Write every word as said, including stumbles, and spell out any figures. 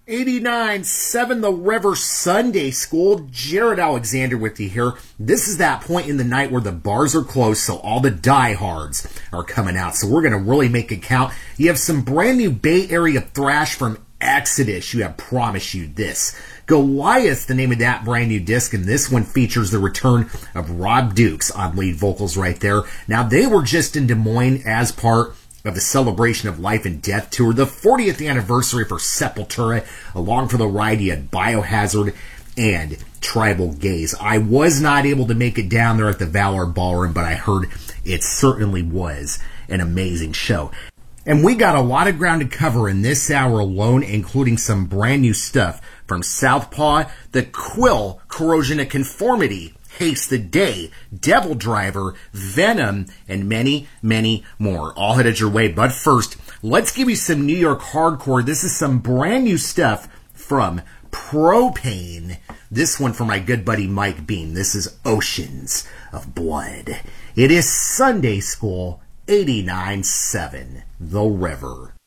eighty-nine seven The River Sunday School. Jared Alexander with you here. This is that point in the night where the bars are closed, so all the diehards are coming out. So we're going to really make it count. You have some brand new Bay Area thrash from Exodus. You have Promise You This. Goliath, the name of that brand new disc, and this one features the return of Rob Dukes on lead vocals right there. Now, they were just in Des Moines as part of the Celebration of Life and Death tour, the fortieth anniversary for Sepultura. Along for the ride, you had Biohazard and Tribal Gaze. I was not able to make it down there at the Valor Ballroom, but I heard it certainly was an amazing show. And we got a lot of ground to cover in this hour alone, including some brand new stuff from Southpaw, The Quill, Corrosion of Conformity, Haste the Day, Devil Driver, Venom, and many, many more. All headed your way. But first, let's give you some New York hardcore. This is some brand new stuff from Propane. This one from my good buddy Mike Bean. This is Oceans of Blood. It is Sunday School eighty-nine seven The River.